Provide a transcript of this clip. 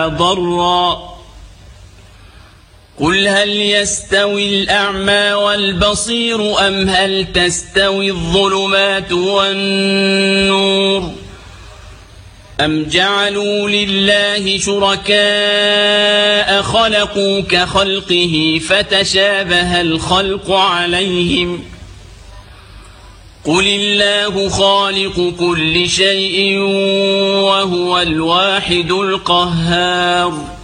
ضرا قل هل يستوي الأعمى والبصير أم هل تستوي الظلمات والنور أم جعلوا لله شركاء خلقوا كخلقه فتشابه الخلق عليهم قل الله خالق كل شيء وهو الواحد القهار